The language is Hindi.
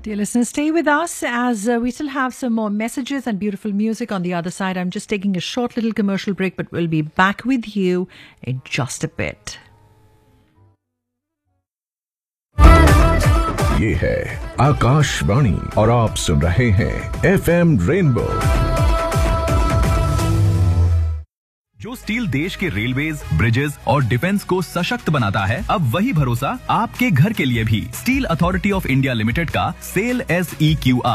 Dear listeners, stay with us as we still have some more messages and beautiful music on the other side. I'm just taking a short little commercial break, but we'll be back with you in just a bit. ये है आकाशवाणी और आप सुन रहे हैं FM रेनबो। जो स्टील देश के रेलवेज, ब्रिजेस और डिफेंस को सशक्त बनाता है, अब वही भरोसा आपके घर के लिए भी। Steel authority of India limited का SAIL SEQR